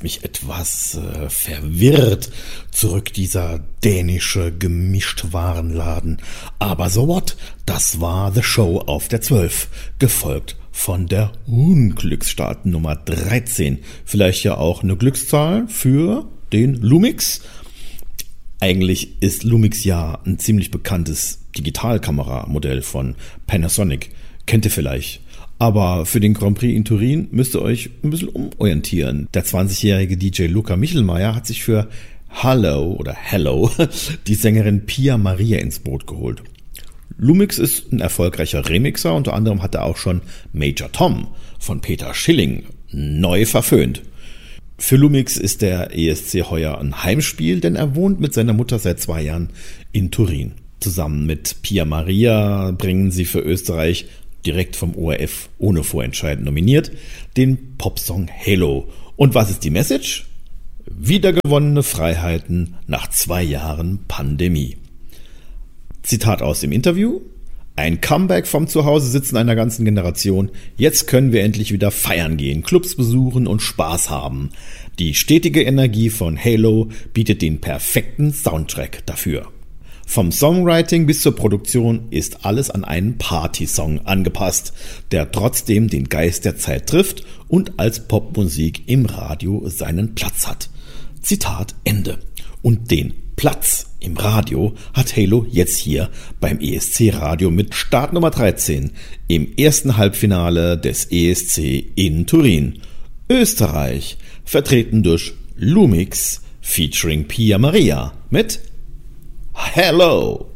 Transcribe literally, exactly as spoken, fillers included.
lässt mich etwas äh, verwirrt zurück, dieser dänische Gemischtwarenladen. Aber so what? Das war The Show auf der zwölf, gefolgt von der Unglücksstart Nummer dreizehn. Vielleicht ja auch eine Glückszahl für den Lumix. Eigentlich ist Lumix ja ein ziemlich bekanntes Digitalkameramodell von Panasonic. Kennt ihr vielleicht. Aber für den Grand Prix in Turin müsst ihr euch ein bisschen umorientieren. Der zwanzigjährige D J Luca Michelmeier hat sich für Hallo oder Hello die Sängerin Pia Maria ins Boot geholt. Lumix ist ein erfolgreicher Remixer, unter anderem hat er auch schon Major Tom von Peter Schilling neu verföhnt. Für Lumix ist der E S C heuer ein Heimspiel, denn er wohnt mit seiner Mutter seit zwei Jahren in Turin. Zusammen mit Pia Maria bringen sie für Österreich, direkt vom O R F ohne Vorentscheid nominiert, den Popsong Halo. Und was ist die Message? Wiedergewonnene Freiheiten nach zwei Jahren Pandemie. Zitat aus dem Interview: Ein Comeback vom Zuhause-Sitzen einer ganzen Generation. Jetzt können wir endlich wieder feiern gehen, Clubs besuchen und Spaß haben. Die stetige Energie von Halo bietet den perfekten Soundtrack dafür. Vom Songwriting bis zur Produktion ist alles an einen Party-Song angepasst, der trotzdem den Geist der Zeit trifft und als Popmusik im Radio seinen Platz hat. Zitat Ende. Und den Platz im Radio hat Halo jetzt hier beim E S C Radio mit Start Nummer dreizehn im ersten Halbfinale des E S C in Turin. Österreich, vertreten durch Lumix featuring Pia Maria mit Hello.